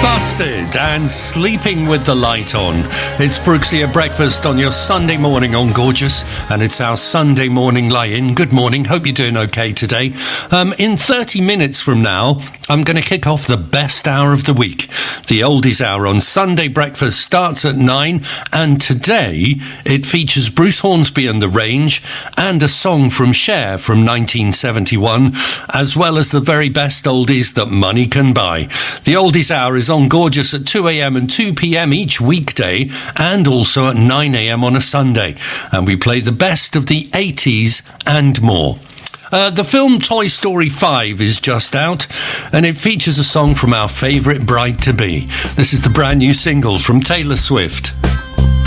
Busted and Sleeping with the Light On. It's Brooksy at breakfast on your Sunday morning on Gorgeous, and it's our Sunday morning lie-in. Good morning, hope you're doing okay today. In 30 minutes from now, I'm going to kick off the best hour of the week. The Oldies Hour on Sunday breakfast starts at 9, and today it features Bruce Hornsby and the Range and a song from Cher from 1971, as well as the very best oldies that money can buy. The Oldies Hour is on Gorgeous at 2 a.m. and 2 p.m. each weekday, and also at 9 a.m. on a Sunday. And we play the best of the 80s and more. The film Toy Story 5 is just out, and it features a song from our favourite bride-to-be. This is the brand new single from Taylor Swift.